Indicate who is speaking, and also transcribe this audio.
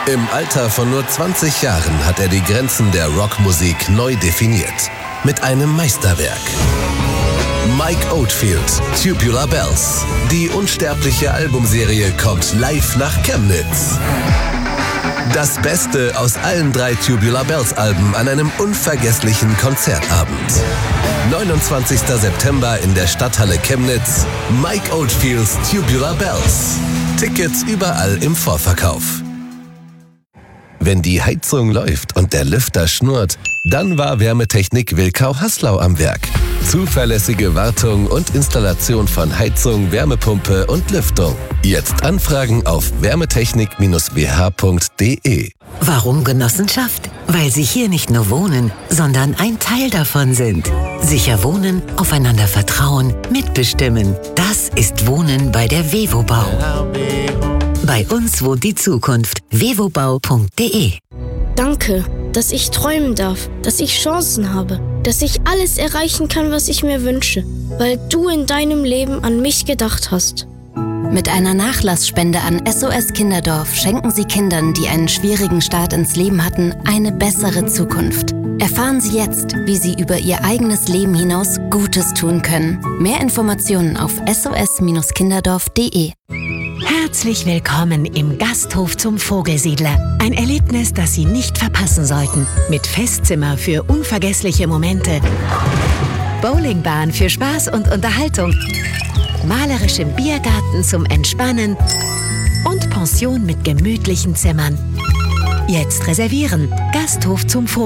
Speaker 1: Im Alter von nur 20 Jahren hat er die Grenzen der Rockmusik neu definiert. Mit einem Meisterwerk. Mike Oldfield, Tubular Bells. Die unsterbliche Albumserie kommt live nach Chemnitz. Das Beste aus allen 3 Tubular Bells Alben an einem unvergesslichen Konzertabend. 29. September in der Stadthalle Chemnitz. Mike Oldfields Tubular Bells. Tickets überall im Vorverkauf. Wenn die Heizung läuft und der Lüfter schnurrt, dann war Wärmetechnik Wilkau-Haslau am Werk. Zuverlässige Wartung und Installation von Heizung, Wärmepumpe und Lüftung. Jetzt anfragen auf wärmetechnik-bh.de.
Speaker 2: Warum Genossenschaft? Weil Sie hier nicht nur wohnen, sondern ein Teil davon sind. Sicher wohnen, aufeinander vertrauen, mitbestimmen. Das ist Wohnen bei der Wevobau. Bei uns wohnt die Zukunft. wevobau.de.
Speaker 3: Danke, dass ich träumen darf, dass ich Chancen habe, dass ich alles erreichen kann, was ich mir wünsche, weil du in deinem Leben an mich gedacht hast.
Speaker 4: Mit einer Nachlassspende an SOS Kinderdorf schenken Sie Kindern, die einen schwierigen Start ins Leben hatten, eine bessere Zukunft. Erfahren Sie jetzt, wie Sie über Ihr eigenes Leben hinaus Gutes tun können. Mehr Informationen auf sos-kinderdorf.de.
Speaker 5: Herzlich willkommen im Gasthof zum Vogelsiedler. Ein Erlebnis, das Sie nicht verpassen sollten. Mit Festzimmer für unvergessliche Momente, Bowlingbahn für Spaß und Unterhaltung, malerischem Biergarten zum Entspannen und Pension mit gemütlichen Zimmern. Jetzt reservieren. Gasthof zum Vogelsiedler.